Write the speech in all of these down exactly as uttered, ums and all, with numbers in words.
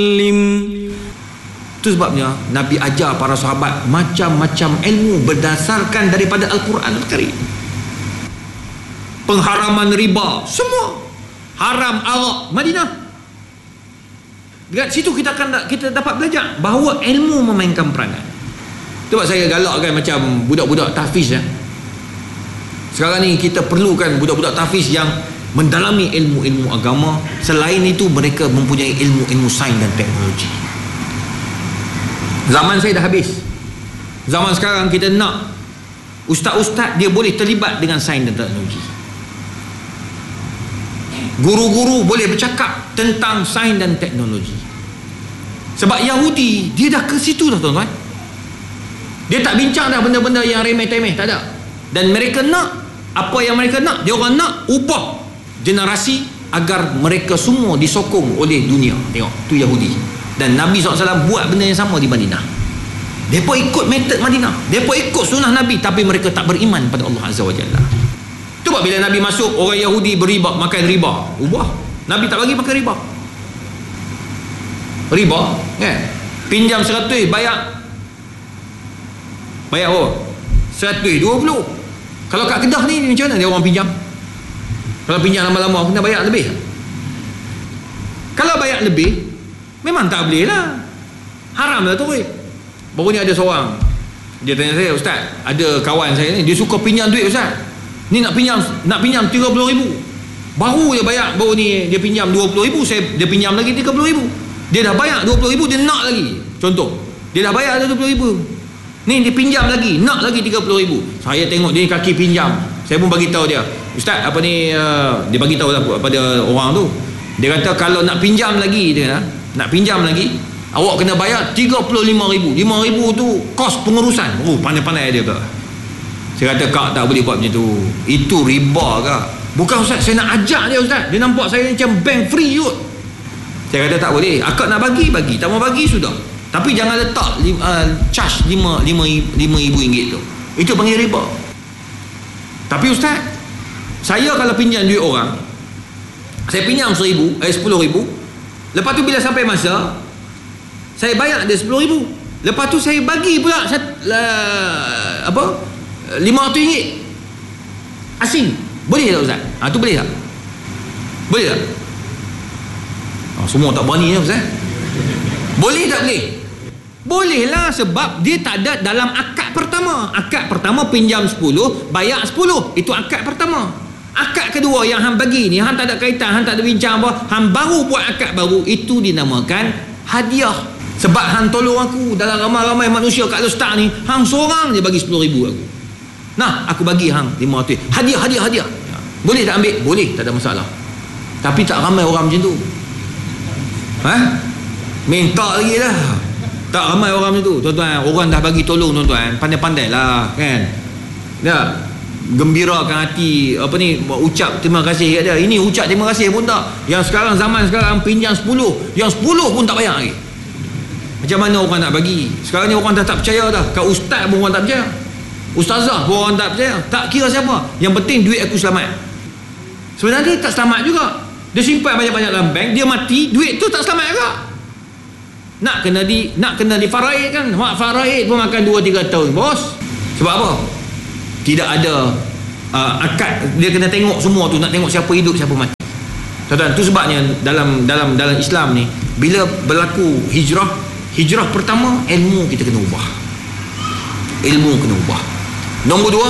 Itu sebabnya Nabi ajar para sahabat macam-macam ilmu berdasarkan daripada Al-Quran Al-Karim. Pengharaman riba, semua haram arak Madinah. Dekat situ kita akan kita dapat belajar bahawa ilmu memainkan peranan. Sebab saya galakkan macam budak-budak tahfiz ya. Sekarang ni kita perlukan budak-budak tahfiz yang mendalami ilmu-ilmu agama. Selain itu mereka mempunyai ilmu-ilmu sains dan teknologi. Zaman saya dah habis. Zaman sekarang kita nak ustaz-ustaz dia boleh terlibat dengan sains dan teknologi. Guru-guru boleh bercakap tentang sains dan teknologi. Sebab Yahudi dia dah ke situ dah tuan-tuan. Dia tak bincang dah benda-benda yang remeh-temeh, tak ada. Dan mereka nak apa yang mereka nak. Dia orang nak ubah generasi agar mereka semua disokong oleh dunia. Tengok, tu Yahudi. Dan Nabi sallallahu alaihi wasallam buat benda yang sama di Madinah. Mereka ikut metod Madinah, mereka ikut sunnah Nabi, tapi mereka tak beriman pada Allah Azza wa Jalla. Cuba bila Nabi masuk, orang Yahudi beriba, makan riba, ubah. Nabi tak bagi makan riba. Riba kan, pinjam seratus bayar bayar oh seratus dua puluh. Kalau kat Kedah ni macam mana dia orang pinjam? Kalau pinjam lama-lama kena bayar lebih. Kalau bayar lebih memang tak boleh lah, haram lah tu. Baru ni ada seorang dia tanya saya, ustaz, ada kawan saya ni dia suka pinjam duit ustaz, ni nak pinjam nak pinjam tiga puluh ribu, baru dia bayar, baru ni dia pinjam dua puluh ribu, saya dia pinjam lagi tiga puluh ribu, dia dah bayar dua puluh ribu, dia nak lagi. Contoh, dia dah bayar dua puluh ribu, ni dia pinjam lagi, nak lagi tiga puluh ribu. Saya tengok dia kaki pinjam, saya pun bagi tahu dia, ustaz apa ni, uh, dia bagi tahu lah pada orang tu. Dia kata kalau nak pinjam lagi, dia kata, nak pinjam lagi awak kena bayar tiga puluh lima ribu. lima ribu tu kos pengurusan. Oh, pandai-pandai dia kata. Saya kata kak tak boleh buat macam tu, itu riba kak. Bukan ustaz, saya nak ajak dia ustaz, dia nampak saya macam bank free kot. Saya kata tak boleh, akak nak bagi, bagi, tak mau bagi sudah, tapi jangan letak uh, charge lima ribu ringgit tu, itu panggil riba. Tapi ustaz, saya kalau pinjam duit orang, saya pinjam seribu, eh sepuluh ribu, lepas tu bila sampai masa saya bayar dia sepuluh ribu, lepas tu saya bagi pula uh, apa lima ratus ringgit asing, boleh tak ustaz? Ha, tu boleh tak? Boleh tak? Ha, semua tak berani ya ustaz. Boleh tak boleh? Boleh lah, sebab dia tak ada dalam akad pertama. Akad pertama pinjam sepuluh, bayar sepuluh, itu akad pertama. Akad kedua yang hang bagi ni, hang tak ada kaitan, hang tak ada bincang apa, hang baru buat akad baru, itu dinamakan hadiah. Sebab hang tolong aku dalam ramai-ramai manusia kat Lustak ni, hang seorang je bagi sepuluh ribu aku. Nah, aku bagi hang lima ratus. Hadiah, hadiah, hadiah. Boleh tak ambil? Boleh, tak ada masalah. Tapi tak ramai orang macam tu. Ha? Minta lagi lah. Tak ramai orang macam tu, tuan-tuan. Orang dah bagi tolong tuan-tuan, pandai-pandai lah kan. Ya, gembirakan hati, apa ni, ucap terima kasih kat dia. Ini ucap terima kasih pun tak. Yang sekarang, zaman sekarang pinjam sepuluh, yang sepuluh pun tak bayar lagi. Macam mana orang nak bagi? Sekarang ni orang dah tak percaya dah. Kat ustaz pun orang tak percaya, ustazah pun orang tak percaya. Tak kira siapa, yang penting duit aku selamat. Sebenarnya tak selamat juga. Dia simpan banyak-banyak dalam bank, dia mati, duit tu tak selamat juga. Nak kena di nak kena difaraid kan. Mak faraid pun makan dua tiga tahun bos. Sebab apa? Tidak ada uh, akad. Dia kena tengok semua tu, nak tengok siapa hidup siapa mati. Tuan-tuan, tu sebabnya dalam dalam dalam Islam ni, bila berlaku hijrah, hijrah pertama, ilmu kita kena ubah. Ilmu kena ubah. Nombor dua,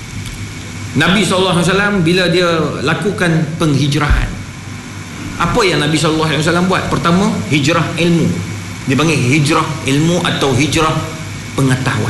Nabi sallallahu alaihi wasallam bila dia lakukan penghijrahan, apa yang Nabi sallallahu alaihi wasallam buat? Pertama, hijrah ilmu. Dia panggil hijrah ilmu atau hijrah pengetahuan.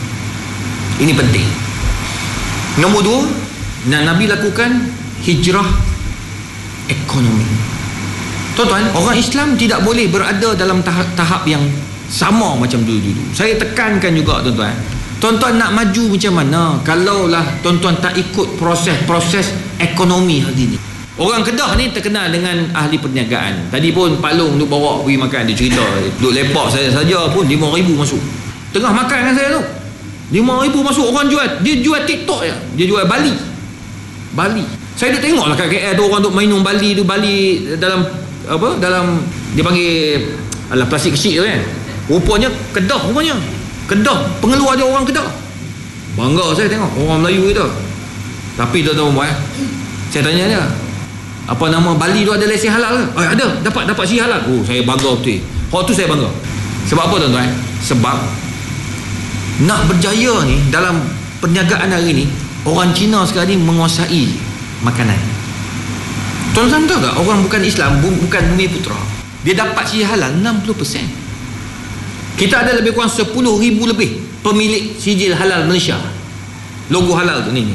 Ini penting. Nombor dua, Nabi lakukan hijrah ekonomi. Tuan-tuan, orang Islam tidak boleh berada dalam tahap, tahap yang sama macam dulu-dulu. Saya tekankan juga tuan-tuan, tuan-tuan nak maju macam mana kalaulah tuan-tuan tak ikut proses-proses ekonomi hari ini. Orang Kedah ni terkenal dengan ahli perniagaan. Tadi pun Pak Long tu bawa pergi makan, dia cerita duduk lepak saya saja pun lima ribu masuk. Tengah makan dengan saya tu, lima ribu masuk. Orang jual, dia jual TikTok je, dia jual Bali. Bali. Saya dah tengok lah kat K L tu orang duk minum Bali tu, Bali dalam apa, dalam dia panggil Alah, plastik kecil tu kan. Rupanya Kedah, rupanya Kedah, pengeluar dia orang Kedah. Bangga saya tengok orang Melayu itu. Tapi tuan-tuan puan, saya tanya dia, apa nama Bali tu ada lesen halal ke? Oh, ada, dapat dapat si halal. Oh, saya bangga betul. Hal tu saya bangga. Sebab apa tuan-tuan? Sebab nak berjaya ni dalam perniagaan hari ni, orang Cina sekarang ni menguasai makanan. Tuan-tuan tahu tak, orang bukan Islam, bukan Bumi Putra, dia dapat sijil halal enam puluh peratus. Kita ada lebih kurang sepuluh ribu lebih pemilik sijil halal Malaysia. Logo halal tu ni, ni.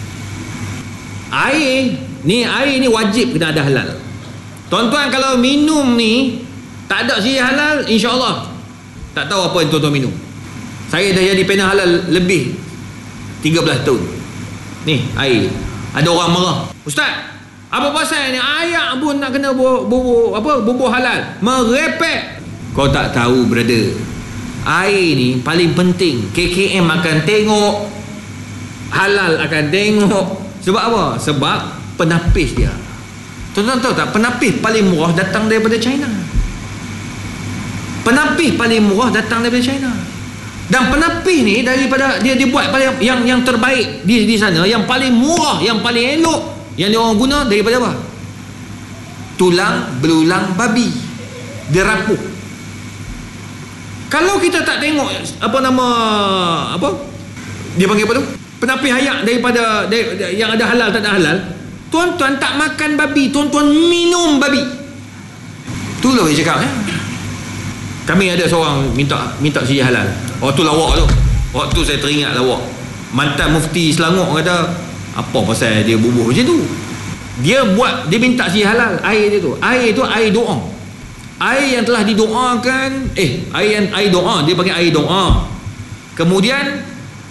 Air ni, air ni wajib kena ada halal. Tuan-tuan kalau minum ni tak ada sijil halal, insya-Allah tak tahu apa yang tuan-tuan minum. Saya dah jadi pena halal lebih tiga belas tahun. Ni air. Ada orang marah, "Ustaz, apa pasal ni ayak pun nak kena bubur apa bubur halal?" Merepek. Kau tak tahu, brother. Air ni paling penting. K K M akan tengok, halal akan tengok. Sebab apa? Sebab penapis dia. Tuan-tuan tahu tak, penapis paling murah datang daripada China. Penapis paling murah datang daripada China. Dan penapis ni daripada dia dibuat paling yang yang terbaik di di sana, yang paling murah, yang paling elok, yang dia orang guna daripada apa? Tulang belulang babi. Dia rapuh. Kalau kita tak tengok apa nama apa? Dia panggil apa tu? Penapis hayak daripada dari, yang ada halal tak ada halal. Tuan-tuan tak makan babi, tuan-tuan minum babi. Itulah saya cakap ya. Kami ada seorang minta minta sijil halal. Waktu lawak tu, waktu saya teringat lawak, mantan mufti Selangor kata, apa pasal dia bubur macam tu? Dia buat, dia minta sijil halal air dia tu. Air tu air doa. Air yang telah didoakan, eh air yang air doa, dia panggil air doa. Kemudian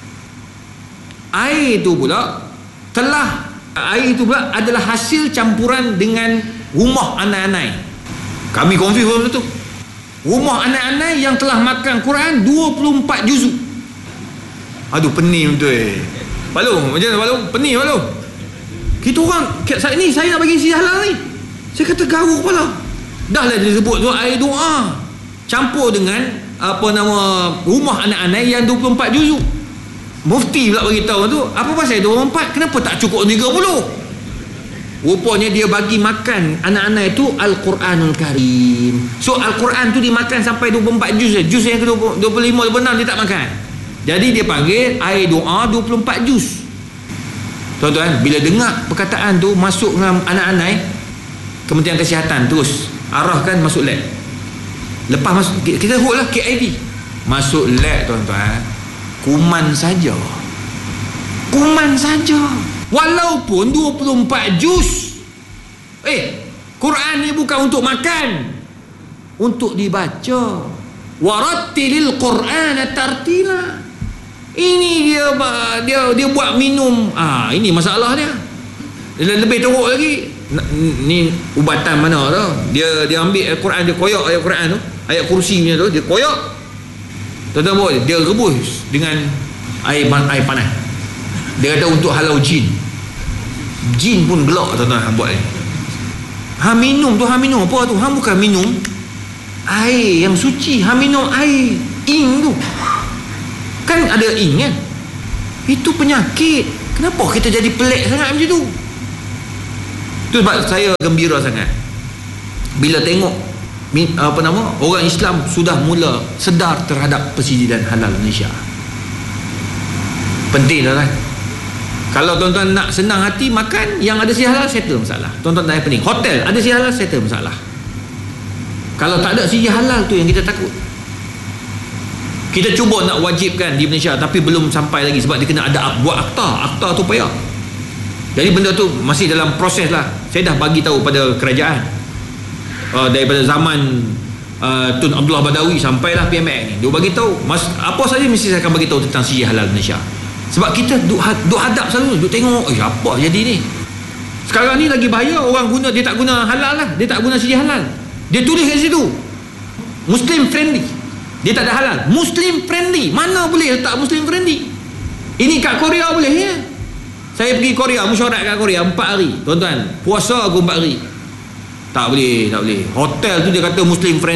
air tu pula telah air itu pula adalah hasil campuran dengan rumah anai-anai. Kami confuse waktu tu. Rumah anai-anai yang telah makan Quran dua puluh empat juzuk. Aduh, pening betul eh. Balung, macam mana Balung? Pening Balung. Kita orang, saat ni saya nak bagi sijil halal ni, saya kata garuk kepala. Dah lah dia sebut tu air doa campur dengan apa nama rumah anak-anak yang dua puluh empat juzuk. Mufti pula bagi tahu tu, apa pasal dua puluh empat? Kenapa tak cukup tiga puluh? Rupanya dia bagi makan anak-anak itu Al-Quranul Karim. So Al-Quran tu dimakan sampai dua puluh empat juz. Juz yang ke dua puluh lima, dua puluh enam dia tak makan. Jadi dia panggil air doa dua puluh empat juz. Tuan-tuan, bila dengar perkataan tu masuk dengan anak-anak, Kementerian Kesihatan terus arahkan masuk lab. Lepas masuk, kita hold lah K I V. Masuk lab tuan-tuan, kuman saja. Kuman saja. Walaupun dua puluh empat juz. Eh, Quran ni bukan untuk makan, untuk dibaca. Warattilil Qur'ana tartila. Ini dia dia dia buat minum. Ah, ini masalah dia. Lebih teruk lagi. Ni ubatan mana tu? Dia dia ambil Al-Quran, dia koyak ayat Quran tu, ayat kursi punya tu, dia koyak. Tuan-tuan, dia rebus dengan air air panas. Dia kata untuk halau jin. Jin pun gelak tuan-tuan buat ni. Ha minum tu, ha minum apa tu? Ha bukan minum air yang suci, ha minum air ing tu. Kan ada ing kan? Itu penyakit. Kenapa kita jadi pelik sangat macam tu? Itu sebab saya gembira sangat bila tengok apa nama orang Islam sudah mula sedar terhadap persijilan halal Malaysia. Penting tuan-tuan. Kalau tuan-tuan nak senang hati makan yang ada sijil halal, settle masalah. Tuan-tuan tak pening. Hotel ada sijil halal, settle masalah. Kalau tak ada sijil halal tu yang kita takut. Kita cuba nak wajibkan di Malaysia tapi belum sampai lagi sebab dia kena ada buat akta. Akta tu payah. Jadi benda tu masih dalam proses lah. Saya dah bagi tahu pada kerajaan uh, daripada zaman uh, Tun Abdullah Badawi sampailah P M X ni. Dia bagi tahu mas, apa saja mesti saya akan bagi tahu tentang sijil halal Malaysia. Sebab kita duk, duk hadap selalu, duk tengok, eh apa jadi ni? Sekarang ni lagi bahaya, orang guna, dia tak guna halal lah, dia tak guna sijil halal. Dia tulis kat situ Muslim friendly. Dia tak ada halal, Muslim friendly. Mana boleh letak Muslim friendly? Ini kat Korea boleh ya? Saya pergi Korea, mesyuarat kat Korea empat hari. Tuan-tuan, puasa aku empat hari. Tak boleh, tak boleh. Hotel tu dia kata Muslim friendly.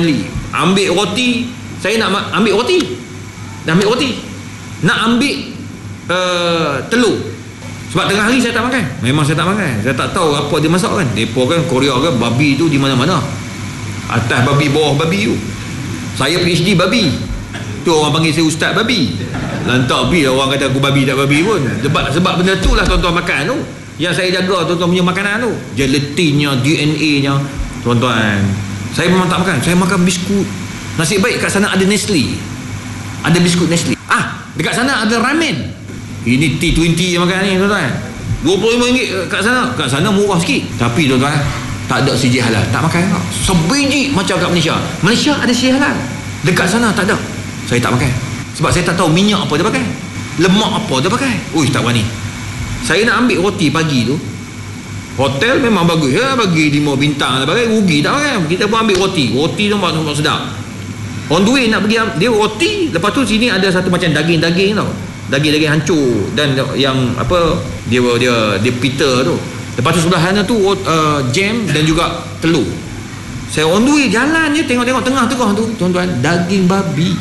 ambil roti, saya nak ambil roti, nak ambil roti, nak ambil uh, telur. Sebab tengah hari saya tak makan. Memang saya tak makan. Saya tak tahu apa dia masak kan. Depa kan Korea kan babi tu di mana-mana. Atas babi, bawah babi tu. Saya P H D babi. Tu orang panggil saya ustaz babi. Lantak pi orang kata aku babi tak babi pun. Sebab sebab benda tu lah tuan-tuan makan tu. Yang saya jaga tuan-tuan punya makanan tu. Gelatinnya, D N A-nya. Tuan-tuan, saya memang tak makan. Saya makan biskut. Nasib baik kat sana ada Nestle. Ada biskut Nestle. Ah, dekat sana ada ramen. Ini T dua puluh yang makan ni tuan-tuan. dua puluh lima ringgit kat sana. Kat sana murah sikit. Tapi tuan-tuan, tak ada C J halal. Tak makan tak. Sebiji macam kat Malaysia. Malaysia ada C J halal. Dekat sana tak ada. Saya tak makan. Sebab saya tak tahu minyak apa dia pakai. Lemak apa dia pakai. Uish, tak berani. Saya nak ambil roti pagi tu. Hotel memang bagus ya, bagi lima bintang lah, bagi rugi tak makan. Kita pun ambil roti. Roti tu memang sedap. On the way nak pergi dia roti, lepas tu sini ada satu macam daging-daging tau. Daging-daging hancur dan yang apa dia dia dia pita tu. Lepas tu sebelah sana tu uh, jam dan juga telur. Saya on the way jalan je tengok-tengok tengah tengah tu tuan-tuan, daging babi.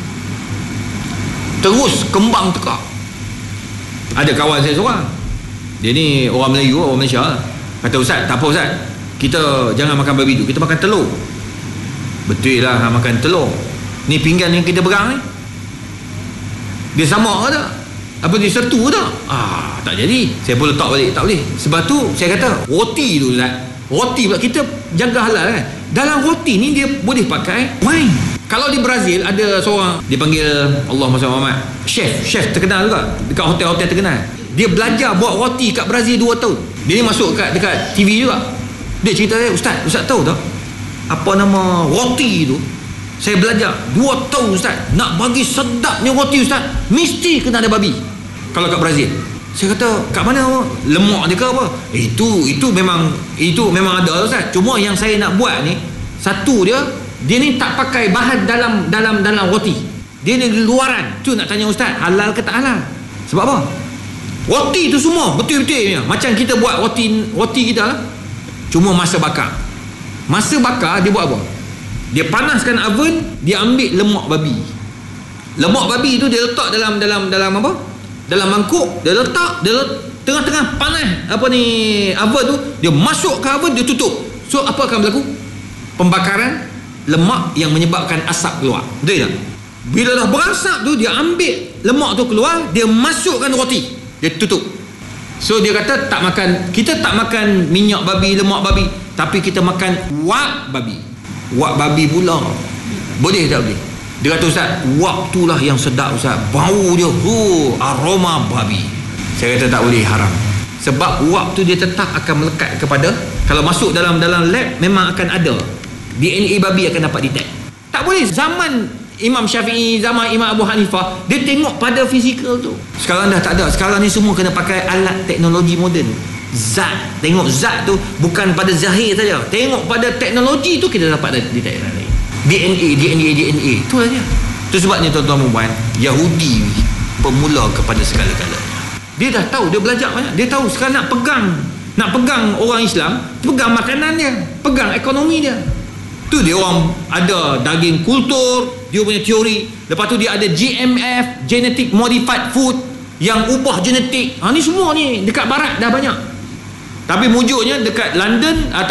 Terus kembang tekak. Ada kawan saya seorang. Dia ni orang Melayu, orang Malaysia. Kata ustaz, tak apa ustaz. Kita jangan makan babi tu, kita makan telur. Betul lah makan telur. Ni pinggan yang kita pegang ni. Dia sama ke tak? Apa dia sertu ke tak? Ah, tak jadi. Saya pun letak balik, tak boleh. Sebab tu saya kata roti tu Ustaz. Roti pula kita jaga halal kan. Dalam roti ni dia boleh pakai wine. Kalau di Brazil ada seorang dipanggil Allahumma salli Muhammad, chef, chef terkenal juga dekat hotel-hotel terkenal. Dia belajar buat roti kat Brazil dua tahun. Dia ni masuk kat dekat T V juga. Dia cerita saya, Ustaz, Ustaz tahu tak? Apa nama roti tu? Saya belajar dua tahun Ustaz. Nak bagi sedapnya roti Ustaz, mesti kena ada babi. Kalau kat Brazil. Saya kata, kat mana lemak dia ke apa? Eh, itu itu memang itu memang ada Ustaz. Cuma yang saya nak buat ni, satu dia, dia ni tak pakai bahan dalam dalam dalam roti. Dia ni di luaran. Tu nak tanya Ustaz, halal ke tak halal? Sebab apa? Roti tu semua betul-betul ni. Macam kita buat roti roti kita lah. Cuma masa bakar. Masa bakar dia buat apa? Dia panaskan oven, dia ambil lemak babi. Lemak babi tu dia letak dalam dalam dalam apa? Dalam mangkuk, dia letak, dia letak, tengah-tengah panas apa ni oven tu, dia masuk ke oven, dia tutup. So apa akan berlaku? Pembakaran lemak yang menyebabkan asap keluar. Betul tak? Bila dah berasap tu, dia ambil lemak tu keluar, dia masukkan roti, dia tutup. So dia kata tak makan, kita tak makan minyak babi, lemak babi, tapi kita makan wak babi. Wak babi pula. Boleh tak boleh? Dia kata Ustaz, wak tu lah yang sedap Ustaz. Bau dia, oh, aroma babi. Saya kata tak boleh, haram. Sebab wak tu dia tetap akan melekat kepada, kalau masuk dalam dalam lab memang akan ada D N A babi akan dapat detect. Tak boleh. Zaman Imam Syafi'i, zaman Imam Abu Hanifah, dia tengok pada fizikal tu. Sekarang dah tak ada. Sekarang ni semua kena pakai alat teknologi moden. Zat. Tengok zat tu bukan pada zahir saja. Tengok pada teknologi tu kita dapat detect lagi. D N A, D N A, D N A. Tu saja. Itu sebabnya tuan-tuan perempuan, Yahudi pemula kepada segala-galanya. Dia dah tahu, dia belajar banyak. Dia tahu sekarang nak pegang, nak pegang orang Islam, pegang makanan dia, pegang ekonomi dia. Tu dia orang ada daging kultur, dia punya teori. Lepas tu dia ada G M F, Genetic Modified Food, yang ubah genetik. Ha, ni semua ni dekat barat dah banyak. Tapi mujurnya dekat London atau